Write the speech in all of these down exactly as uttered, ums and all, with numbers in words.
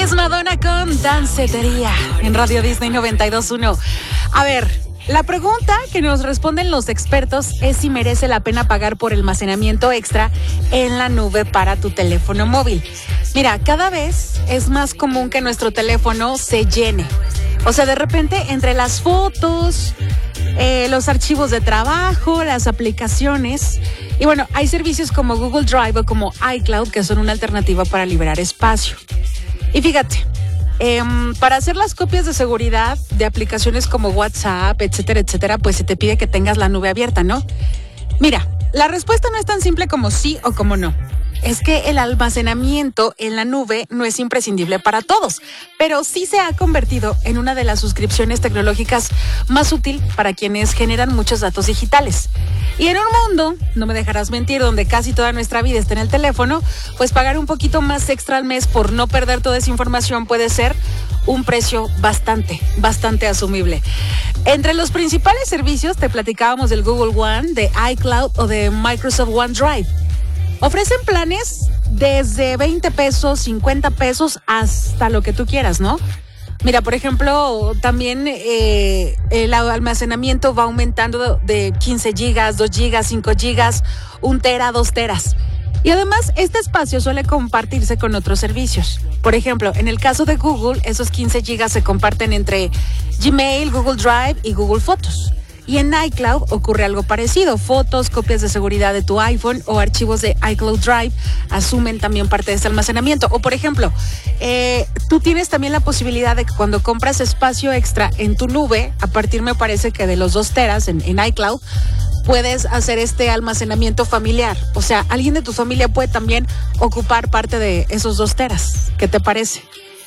Es Madonna con Dancetería en Radio Disney noventa y dos punto uno. A ver, la pregunta que nos responden los expertos es si merece la pena pagar por almacenamiento extra en la nube para tu teléfono móvil. Mira, cada vez es más común que nuestro teléfono se llene. O sea, de repente, entre las fotos, eh, los archivos de trabajo, las aplicaciones. Y bueno, hay servicios como Google Drive o como iCloud que son una alternativa para liberar espacio. Y fíjate, eh, para hacer las copias de seguridad de aplicaciones como WhatsApp, etcétera, etcétera, pues se te pide que tengas la nube abierta, ¿no? Mira, la respuesta no es tan simple como sí o como no. Es que el almacenamiento en la nube no es imprescindible para todos, pero sí se ha convertido en una de las suscripciones tecnológicas más útil para quienes generan muchos datos digitales. Y en un mundo, no me dejarás mentir, donde casi toda nuestra vida está en el teléfono, pues pagar un poquito más extra al mes por no perder toda esa información puede ser un precio bastante, bastante asumible. Entre los principales servicios te platicábamos del Google One, de iCloud o de Microsoft OneDrive. Ofrecen planes desde veinte pesos, cincuenta pesos, hasta lo que tú quieras, ¿no? Mira, por ejemplo, también eh, el almacenamiento va aumentando de quince gigas, dos gigas, cinco gigas, un tera, dos teras. Y además, este espacio suele compartirse con otros servicios. Por ejemplo, en el caso de Google, esos quince gigas se comparten entre Gmail, Google Drive y Google Fotos. Y en iCloud ocurre algo parecido. Fotos, copias de seguridad de tu iPhone o archivos de iCloud Drive asumen también parte de este almacenamiento. O por ejemplo, eh, tú tienes también la posibilidad de que cuando compras espacio extra en tu nube, a partir me parece que de los dos teras en, en iCloud, puedes hacer este almacenamiento familiar. O sea, alguien de tu familia puede también ocupar parte de esos dos teras. ¿Qué te parece?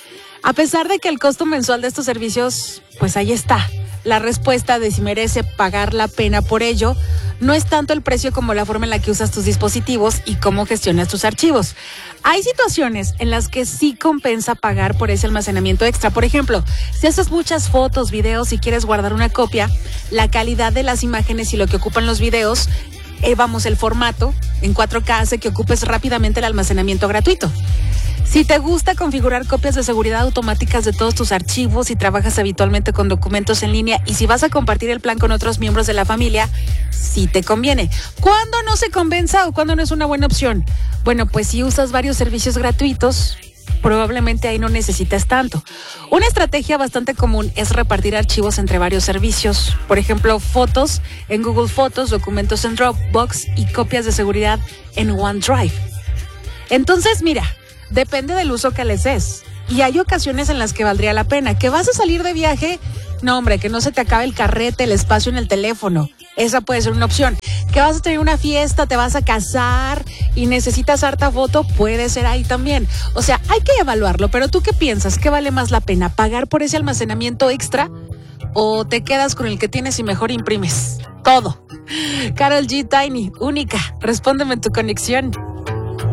A pesar de que el costo mensual de estos servicios, pues ahí está. La respuesta de si merece pagar la pena por ello no es tanto el precio como la forma en la que usas tus dispositivos y cómo gestionas tus archivos. Hay situaciones en las que sí compensa pagar por ese almacenamiento extra. Por ejemplo, si haces muchas fotos, videos y quieres guardar una copia, la calidad de las imágenes y lo que ocupan los videos, eh, vamos, el formato en cuatro K hace que ocupes rápidamente el almacenamiento gratuito. Si te gusta configurar copias de seguridad automáticas de todos tus archivos y trabajas habitualmente con documentos en línea y si vas a compartir el plan con otros miembros de la familia, sí te conviene. ¿Cuándo no se compensa o cuándo no es una buena opción? Bueno, pues si usas varios servicios gratuitos, probablemente ahí no necesitas tanto. Una estrategia bastante común es repartir archivos entre varios servicios. Por ejemplo, fotos en Google Fotos, documentos en Dropbox y copias de seguridad en OneDrive. Entonces, mira, depende del uso que les des. Y hay ocasiones en las que valdría la pena. ¿Que vas a salir de viaje? No, hombre, que no se te acabe el carrete, el espacio en el teléfono. Esa puede ser una opción. ¿Que vas a tener una fiesta, te vas a casar y necesitas harta foto? Puede ser ahí también. O sea, hay que evaluarlo. Pero ¿tú qué piensas? ¿Qué vale más la pena? ¿Pagar por ese almacenamiento extra? ¿O te quedas con el que tienes y mejor imprimes todo? Karol G, Tiny, única. Respóndeme en tu conexión.